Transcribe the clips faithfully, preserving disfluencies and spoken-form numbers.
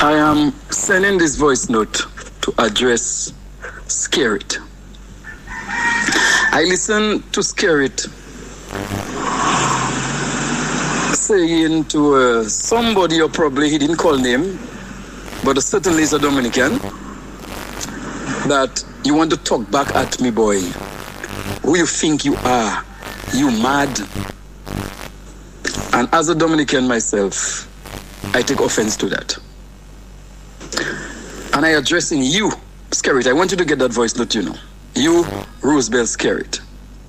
I am sending this voice note to address Skerrit. I listened to Skerrit saying to uh, somebody, or probably he didn't call name, but certainly is a Dominican, that you want to talk back at me, boy. Who you think you are? You mad? And as a Dominican myself, I take offense to that. And I addressing you, Skerrit. I want you to get that voice note, you know. You, Rosebell Skerrit.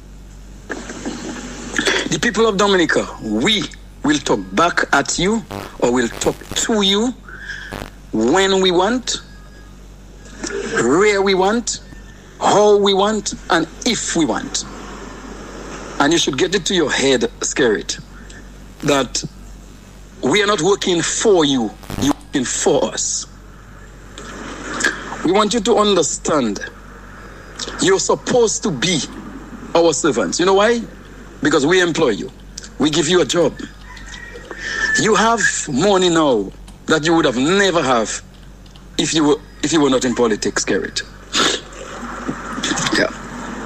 The people of Dominica, we will talk back at you, or we'll talk to you when we want, where we want, how we want, and if we want. And you should get it to your head, Skerrit, that we are not working for you, you're working for us. We want you to understand you're supposed to be our servants. You know why? Because we employ you. We give you a job. You have money now that you would have never have if you were if you were not in politics, Skerrit. Yeah.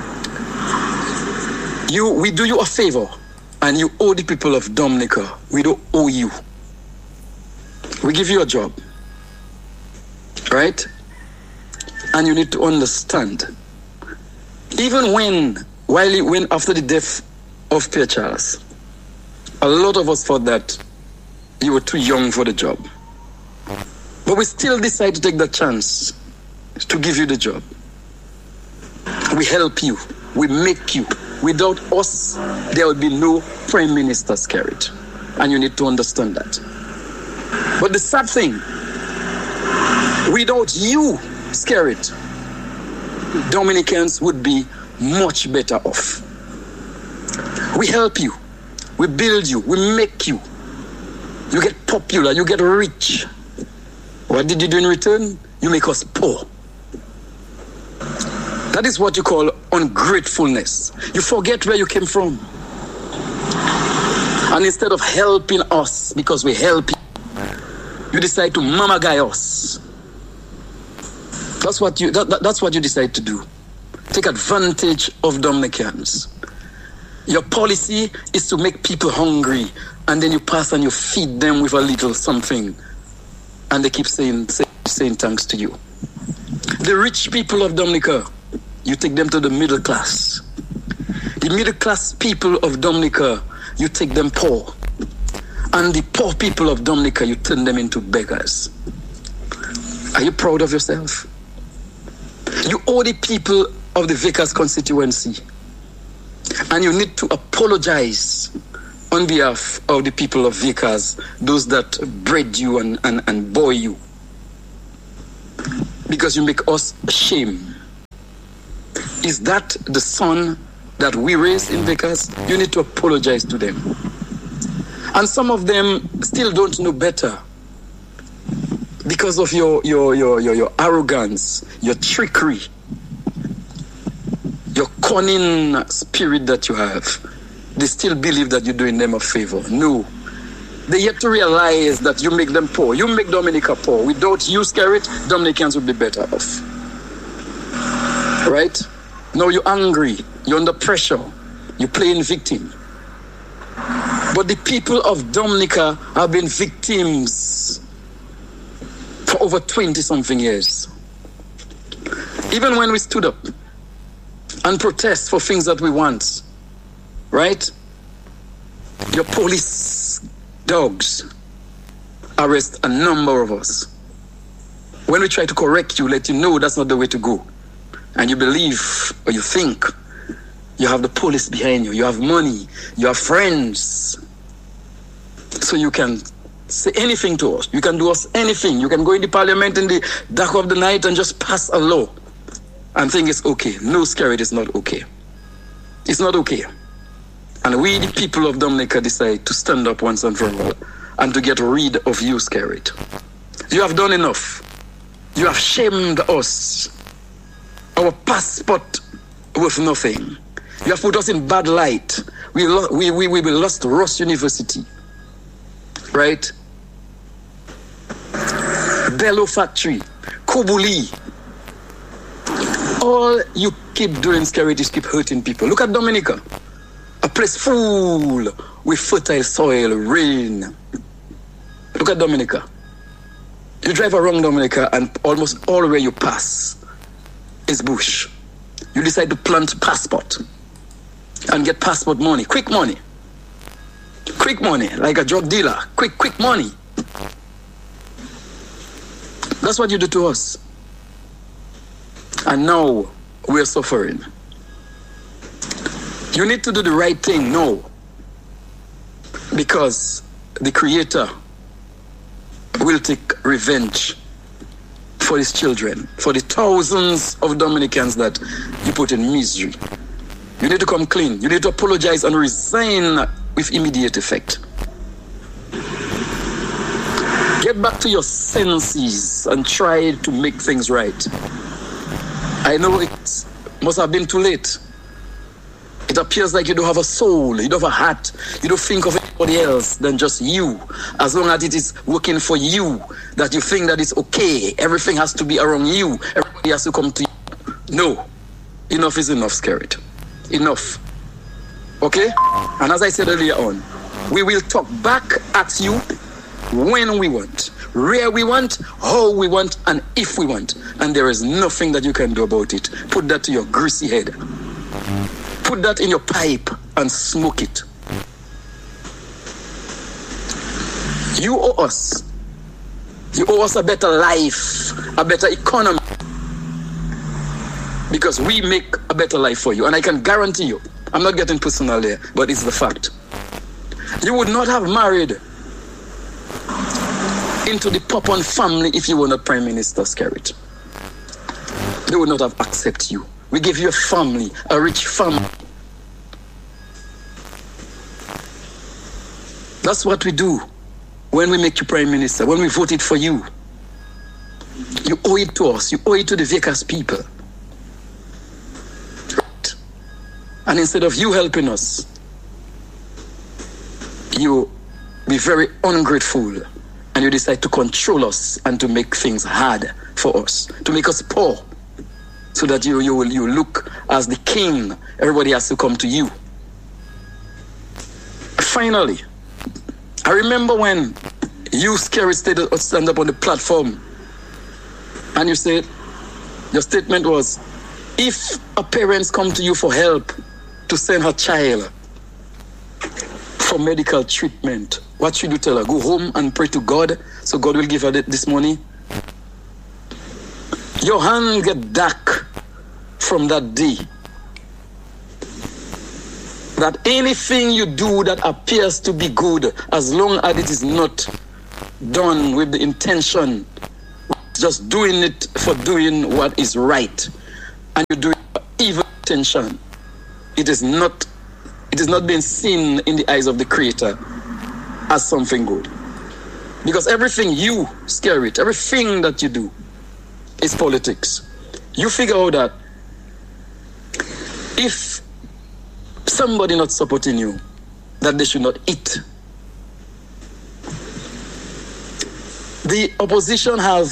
You we do you a favor, and you owe the people of Dominica. We don't owe you. We give you a job. Right? And you need to understand, even when, while when after the death of Pierre Charles, a lot of us thought that you were too young for the job. But we still decide to take the chance to give you the job. We help you. We make you. Without us, there will be no Prime Minister, Skerrit. And you need to understand that. But the sad thing, without you, Skerrit, Dominicans would be much better off. We help you, we build you, we make you. You get popular, you get rich. What did you do in return? You make us poor. That is what you call ungratefulness. You forget where you came from. And instead of helping us because we help you, you decide to mama guy us. That's what you that, that, that's what you decide to do. Take advantage of Dominicans. Your policy is to make people hungry, and then you pass and you feed them with a little something, and they keep saying say, saying thanks to you. The rich people of Dominica, you take them to the middle class. The middle class people of Dominica, you take them poor. And the poor people of Dominica, you turn them into beggars. Are you proud of yourself? You owe the people of the Vickers constituency, and you need to apologize on behalf of the people of Vickers, those that bred you and, and, and bore you, because you make us shame. Is that the son that we raised in Vickers? You need to apologize to them. And some of them still don't know better because of your, your, your, your, your arrogance, your trickery, your cunning spirit that you have. They still believe that you're doing them a favor. No. They yet to realize that you make them poor. You make Dominica poor. Without you, Skerrit, Dominicans would be better off. Right? Now you're angry. You're under pressure. You're playing victim. But the people of Dominica have been victims for over twenty-something years. Even when we stood up and protest for things that we want, right? Your police dogs arrest a number of us. When we try to correct you, let you know that's not the way to go. And you believe or you think you have the police behind you, you have money, you have friends, so you can say anything to us. You can do us anything. You can go in the parliament in the dark of the night and just pass a law and think it's okay. No, Skerrit, it's not okay. It's not okay. And we, the people of Dominica, decide to stand up once and for all and to get rid of you, Skerrit. You have done enough. You have shamed us. Our passport worth nothing. You have put us in bad light. We lo- we we we lost Ross University, right? Bello Factory, Kubuli. All you keep doing, Skerrit, is keep hurting people. Look at Dominica, a place full with fertile soil, rain. Look at Dominica. You drive around Dominica and almost all where you pass is bush. You decide to plant passport and get passport money, quick money. Quick money, like a drug dealer. Quick, quick money. That's what you do to us. And now we're suffering. You need to do the right thing now. Because the Creator will take revenge for his children, for the thousands of Dominicans that you put in misery. You need to come clean. You need to apologize and resign with immediate effect. Get back to your senses and try to make things right. I know it must have been too late. It appears like you don't have a soul, you don't have a heart, you don't think of anybody else than just you. As long as it is working for you, that you think that it's okay, everything has to be around you, everybody has to come to you. No, enough is enough, Skerrit. Enough. Okay? And as I said earlier on, we will talk back at you when we want, where we want, how we want, and if we want. And there is nothing that you can do about it. Put that to your greasy head. Put that in your pipe and smoke it. You owe us. You owe us a better life, a better economy. Because we make a better life for you. And I can guarantee you, I'm not getting personal there, but it's the fact. You would not have married into the Popon family if you were not Prime Minister, Skerrit. They would not have accepted you. We give you a family, a rich family. That's what we do when we make you Prime Minister, when we voted for you. You owe it to us. You owe it to the Vekas people. Right. And instead of you helping us, you be very ungrateful and you decide to control us and to make things hard for us, to make us poor, so that you, you, will, you look as the king. Everybody has to come to you. Finally, I remember when you, Skerrit, stated, stand up on the platform and you said, your statement was, if a parent come to you for help to send her child for medical treatment, what should you tell her? Go home and pray to God so God will give her this money? Your hand get dark from that day. That anything you do that appears to be good, as long as it is not done with the intention, just doing it for doing what is right, and you do it for evil intention, it is not, it is not being seen in the eyes of the Creator as something good. Because everything you, Skerrit, everything that you do is politics. You figure out that if somebody not supporting you, that they should not eat. The opposition have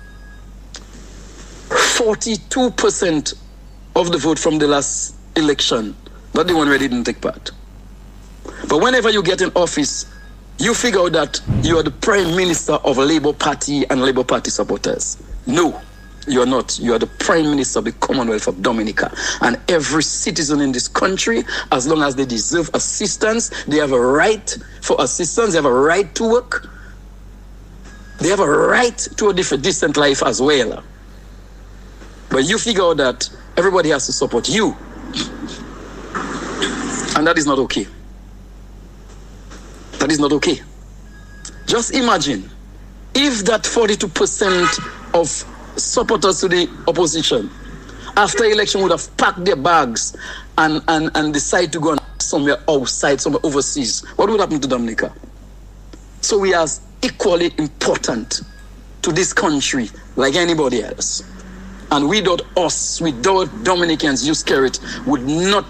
forty-two percent of the vote from the last election, but the one where they didn't take part. But whenever you get in office, you figure out that you are the Prime Minister of Labour Party and Labour Party supporters. No, you are not. You are the Prime Minister of the Commonwealth of Dominica. And every citizen in this country, as long as they deserve assistance, they have a right for assistance, they have a right to work, they have a right to a different, decent life as well. But you figure out that everybody has to support you. And that is not okay. That is not okay. Just imagine if that forty-two percent of supporters to the opposition after election would have packed their bags and, and, and decide to go and somewhere outside, somewhere overseas, what would happen to Dominica? So we are equally important to this country like anybody else. And without us, without Dominicans, you, Skerrit, would not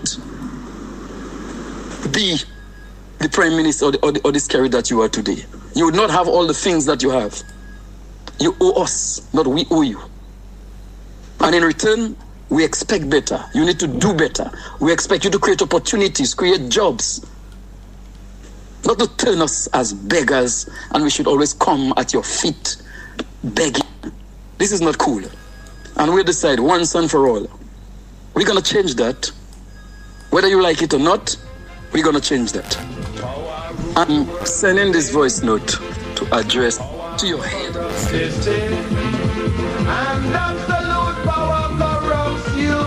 be the Prime Minister or the, or the, or the Skerrit that you are today. You would not have all the things that you have. You owe us, not we owe you. And in return, we expect better. You need to do better. We expect you to create opportunities, create jobs. Not to turn us as beggars, and we should always come at your feet begging. This is not cool. And we decide once and for all. We're going to change that. Whether you like it or not, we're going to change that. I'm sending this voice note to address to your head. And absolute power corrupts you.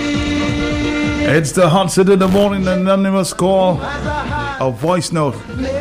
Absolutely. It's the Hot Set in the Morning Anonymous call. A voice note.